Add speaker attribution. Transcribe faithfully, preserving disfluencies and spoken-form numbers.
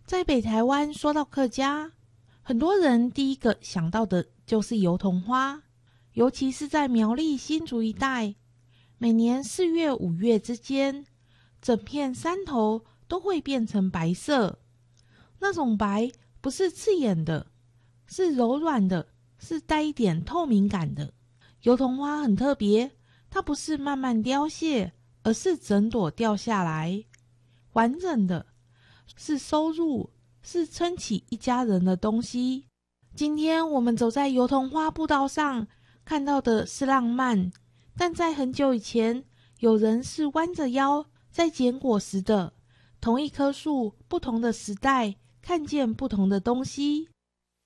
Speaker 1: 在北台湾说到客家，很多人第一个想到的就是油桐花，尤其是在苗栗新竹一带，每年四月五月之间，整片山头都会变成白色。那种白不是刺眼的，是柔软的，是带一点透明感的。油桐花很特别，它不是慢慢凋谢，而是整朵掉下来，完整的，是收入，是撑起一家人的东西。今天我们走在油桐花步道上，看到的是浪漫，但在很久以前，有人是弯着腰在捡果实的。同一棵树，不同的时代，看见不同的东西。